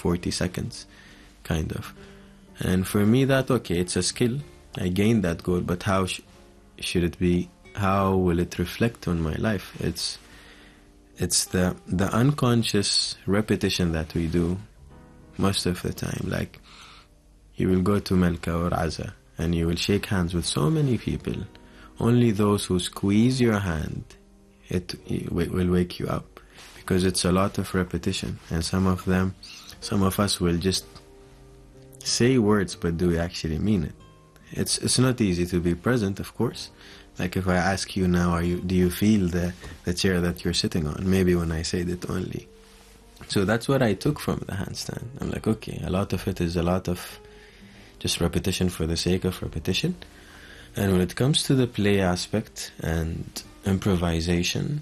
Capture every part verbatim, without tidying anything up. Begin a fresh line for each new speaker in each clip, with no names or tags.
forty seconds, kind of. And for me, that, okay, it's a skill. I gained that goal, but how sh should it be? How will it reflect on my life? It's it's the the unconscious repetition that we do most of the time. Like, you will go to Melka or Aza, and you will shake hands with so many people. Only those who squeeze your hand, it, it will wake you up, because it's a lot of repetition. And some of them, some of us will just say words, but do we actually mean it? It's it's not easy to be present, of course. Like, if I ask you now, are you do you feel the the chair that you're sitting on? Maybe when I said it only. So that's what I took from the handstand. I'm like, okay, a lot of it is a lot of just repetition for the sake of repetition. And when it comes to the play aspect and improvisation,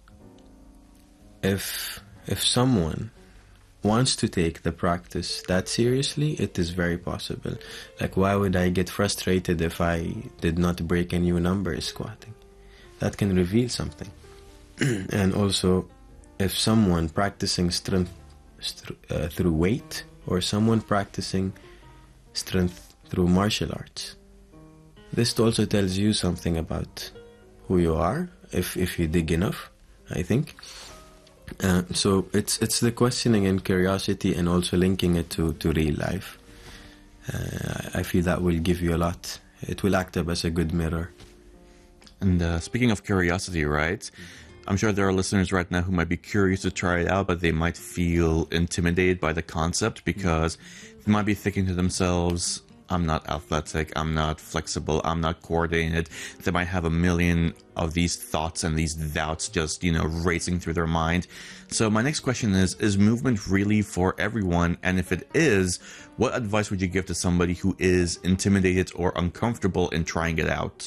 if if someone wants to take the practice that seriously, it is very possible. Like, why would I get frustrated if I did not break a new number squatting? That can reveal something. And also, if someone practicing strength st uh, through weight, or someone practicing strength through martial arts, this also tells you something about who you are, if, if you dig enough, I think. Uh, so it's it's the questioning and curiosity, and also linking it to, to real life. Uh, I feel that will give you a lot. It will act up as a good mirror.
And uh, speaking of curiosity, right? I'm sure there are listeners right now who might be curious to try it out, but they might feel intimidated by the concept, because they might be thinking to themselves, I'm not athletic, I'm not flexible, I'm not coordinated. They might have a million of these thoughts and these doubts just, you know, racing through their mind. So my next question is, is movement really for everyone? And if it is, what advice would you give to somebody who is intimidated or uncomfortable in trying it out?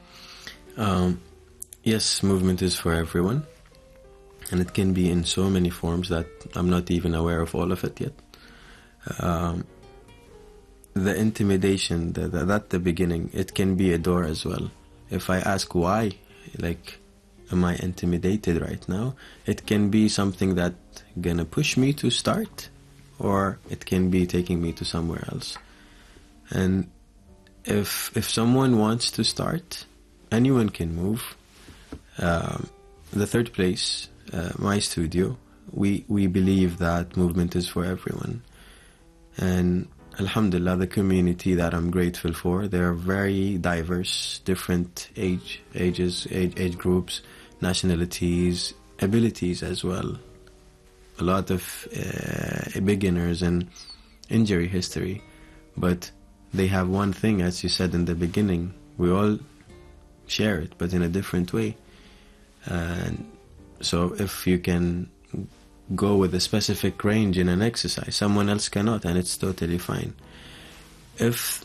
Um, yes, movement is for everyone. And it can be in so many forms that I'm not even aware of all of it yet. Um, The intimidation, the, the, at the beginning, it can be a door as well. If I ask why, like, am I intimidated right now? It can be something that gonna push me to start, or it can be taking me to somewhere else. And if if someone wants to start, anyone can move. Um, the third place, uh, my studio, we we believe that movement is for everyone, and Alhamdulillah, the community that I'm grateful for, they're very diverse, different age, ages, age, age groups, nationalities, abilities as well. A lot of uh, beginners and injury history, but they have one thing, as you said in the beginning, we all share it, but in a different way. And so if you can go with a specific range in an exercise, someone else cannot, and it's totally fine. If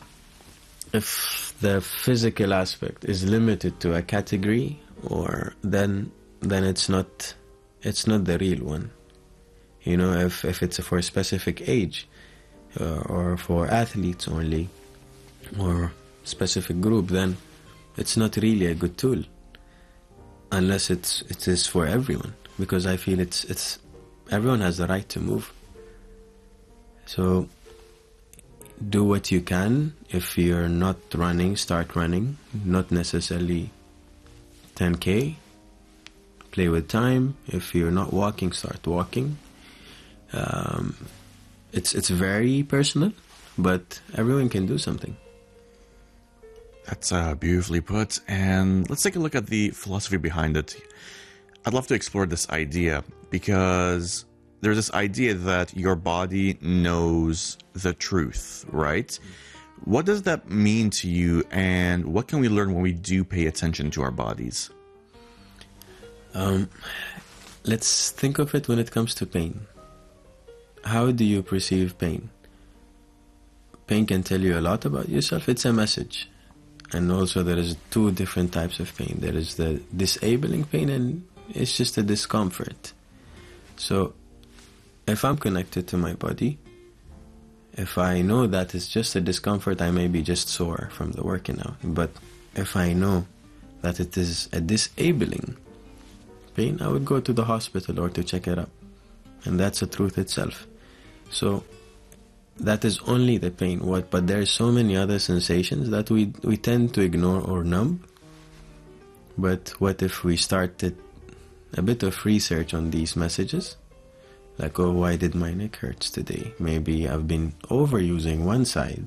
if the physical aspect is limited to a category, or then then it's not it's not the real one. You know, if if it's for a specific age, uh, or for athletes only, or specific group, then it's not really a good tool, unless it's it is for everyone, because I feel it's it's everyone has the right to move. So do what you can. If you're not running, start running. Not necessarily ten K. Play with time. If you're not walking, start walking. Um, it's it's very personal, but everyone can do something.
That's uh, beautifully put. And let's take a look at the philosophy behind it. I'd love to explore this idea, because there's this idea that your body knows the truth, right? What does that mean to you, and what can we learn when we do pay attention to our bodies?
Um, let's think of it when it comes to pain. How do you perceive pain? Pain can tell you a lot about yourself. It's a message. And also there is two different types of pain. There is the disabling pain, and it's just a discomfort. So if I'm connected to my body, if I know that it's just a discomfort, I may be just sore from the working out. But if I know that it is a disabling pain, I would go to the hospital or to check it up. And that's the truth itself. So that is only the pain. What? But there are so many other sensations that we we tend to ignore or numb. But what if we started a bit of research on these messages? Like, oh, why did my neck hurts today? Maybe I've been overusing one side.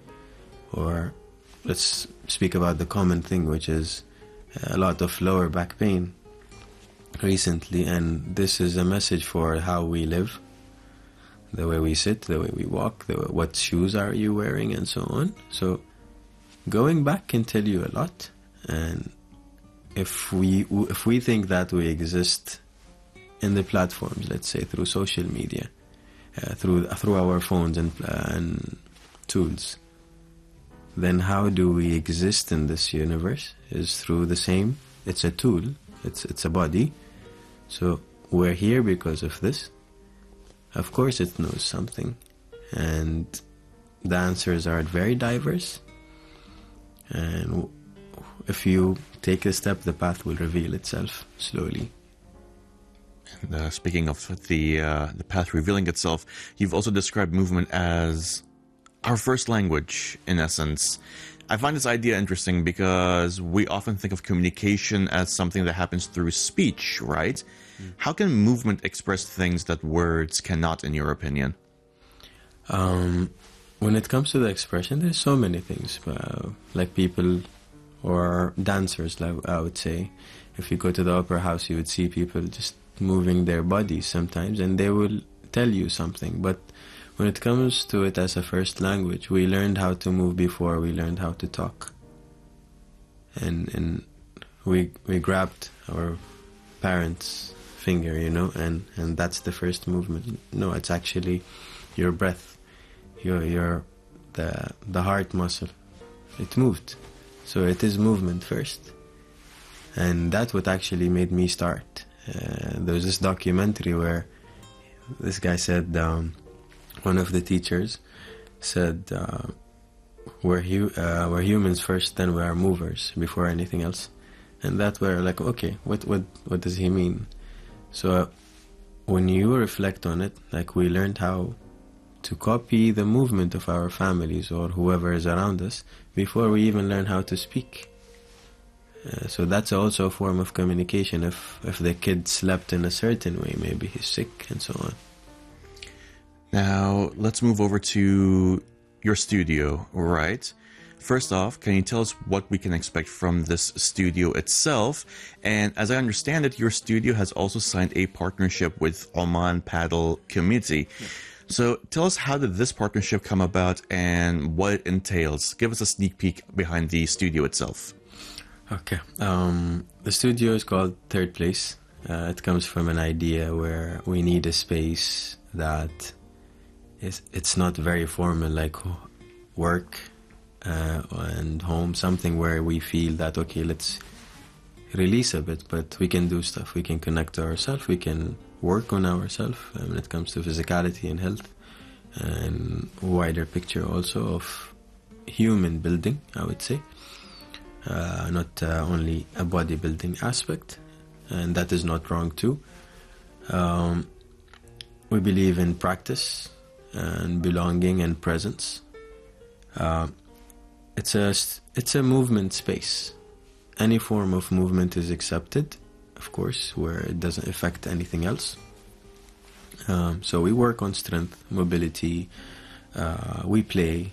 Or let's speak about the common thing, which is a lot of lower back pain recently. And this is a message for how we live, the way we sit, the way we walk, the way, what shoes are you wearing, and so on. So going back can tell you a lot. And if we if we think that we exist in the platforms, let's say through social media, uh, through through our phones and uh, and tools, then how do we exist in this universe? Is through the same. It's a tool. It's it's a body. So we're here because of this. Of course, it knows something, and the answers are very diverse. And if you take a step, the path will reveal itself slowly.
And, uh, speaking of the uh, the path revealing itself, you've also described movement as our first language, in essence. I find this idea interesting because we often think of communication as something that happens through speech, right? Mm. How can movement express things that words cannot, in your opinion?
Um, when it comes to the expression, there's so many things. Uh, like people or dancers, I would say. If you go to the opera house, you would see people just moving their bodies sometimes, and they will tell you something. But when it comes to it as a first language, we learned how to move before we learned how to talk. And and we we grabbed our parents' finger, you know, and, and that's the first movement. No, it's actually your breath, your your the the heart muscle. It moved. So it is movement first. And that's what actually made me start. Uh, there was this documentary where this guy said, um, one of the teachers said, uh, we're, hu- uh, we're humans first, then we are movers before anything else. And that we're like, okay, what, what, what does he mean? So uh, when you reflect on it, like we learned how to copy the movement of our families or whoever is around us before we even learn how to speak. Uh, so that's also a form of communication. If if the kid slept in a certain way, maybe he's sick and so on.
Now, let's move over to your studio, right? First off, can you tell us what we can expect from this studio itself? And as I understand it, your studio has also signed a partnership with Oman Paddle Committee. Yeah. So tell us, how did this partnership come about and what it entails? Give us a sneak peek behind the studio itself.
Okay. Um, the studio is called Third Place. Uh, it comes from an idea where we need a space that is, it's not very formal, like work uh, and home, something where we feel that, okay, let's release a bit, but we can do stuff. We can connect to ourselves. We can work on ourselves uh, when it comes to physicality and health, and wider picture also of human building, I would say. Uh, not uh, only a bodybuilding aspect, and that is not wrong too. Um, we believe in practice and belonging and presence. Uh, it's a it's a movement space. Any form of movement is accepted, of course, where it doesn't affect anything else. Um, so we work on strength, mobility. Uh, we play.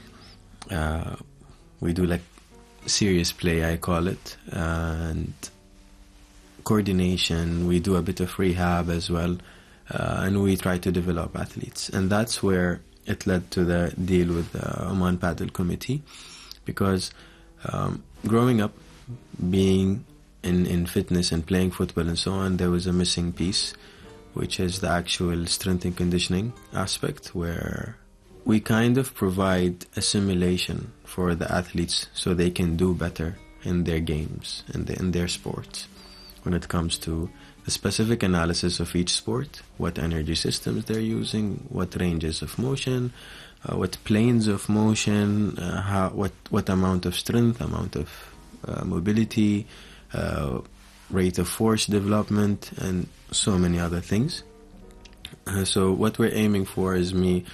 Uh, we do like serious play, I call it, and coordination. We do a bit of rehab as well, uh, and we try to develop athletes. And that's where it led to the deal with the Oman Paddle Committee, because um, growing up, being in, in fitness and playing football and so on, there was a missing piece, which is the actual strength and conditioning aspect, where we kind of provide a simulation for the athletes so they can do better in their games and in, in their sports. When it comes to the specific analysis of each sport, what energy systems they're using, what ranges of motion, uh, what planes of motion, uh, how, what, what amount of strength, amount of uh, mobility, uh, rate of force development, and so many other things. Uh, so what we're aiming for is me